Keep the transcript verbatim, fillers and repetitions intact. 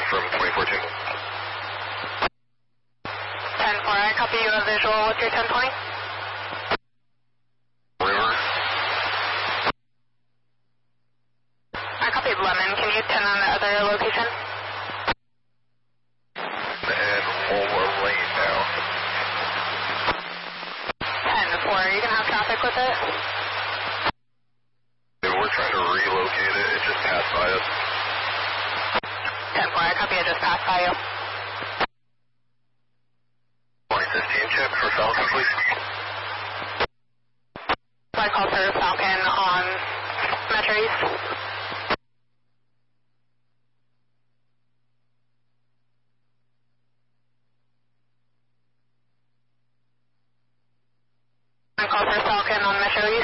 from twenty-four two. ten four, I copy you a visual. What's your ten twenty? River. I copied Lemon. Can you ten on the other location? And Lola Lane now. ten four, are you going to have traffic with it? And we're trying to relocate it. It just passed by us. ten four, I copy it just passed by you. twenty fifteen chip for Falcon, please. I call for Falcon on Metro East. I call for Falcon on Metro East.